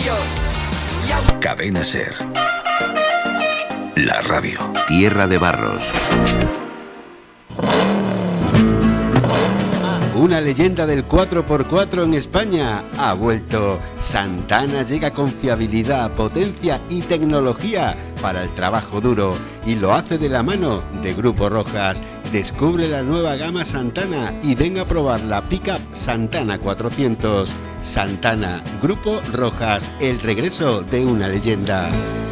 Cadena SER. La radio. Tierra de Barros. Una leyenda del 4x4 en España ha vuelto. Santana llega con fiabilidad, potencia y tecnología para el trabajo duro y lo hace de la mano de Grupo Rojas. Descubre la nueva gama Santana y venga a probar la pickup Santana 400. Santana, Grupo Rojas, el regreso de una leyenda.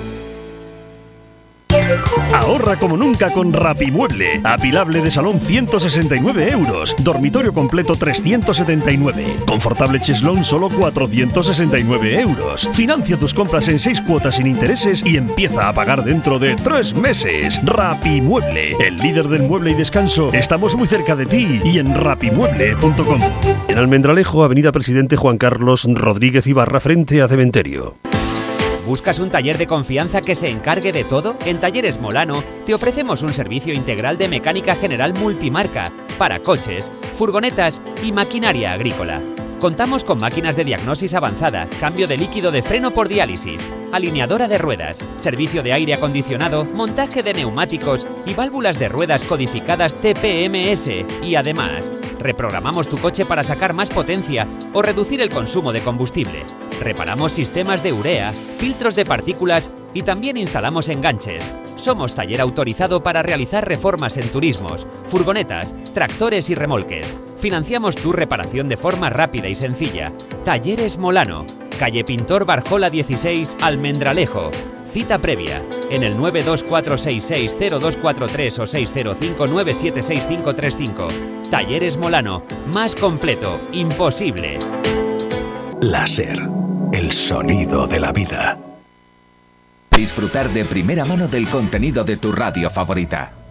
Ahorra como nunca con Rapimueble. Apilable de salón 169 euros. Dormitorio completo 379. Confortable cheslón solo 469 euros. Financia tus compras en 6 cuotas sin intereses y empieza a pagar dentro de 3 meses. Rapimueble, el líder del mueble y descanso. Estamos muy cerca de ti y en rapimueble.com. En Almendralejo, avenida Presidente Juan Carlos Rodríguez Ibarra, frente a Cementerio. ¿Buscas un taller de confianza que se encargue de todo? En Talleres Molano te ofrecemos un servicio integral de mecánica general multimarca para coches, furgonetas y maquinaria agrícola. Contamos con máquinas de diagnosis avanzada, cambio de líquido de freno por diálisis, alineadora de ruedas, servicio de aire acondicionado, montaje de neumáticos y válvulas de ruedas codificadas TPMS. Y además, reprogramamos tu coche para sacar más potencia o reducir el consumo de combustible. Reparamos sistemas de urea, filtros de partículas y también instalamos enganches. Somos taller autorizado para realizar reformas en turismos, furgonetas, tractores y remolques. Financiamos tu reparación de forma rápida y sencilla. Talleres Molano, calle Pintor Barjola 16, Almendralejo. Cita previa en el 924660243 o 605976535. Talleres Molano, más completo, imposible. La SER, el sonido de la vida. Disfrutar de primera mano del contenido de tu radio favorita.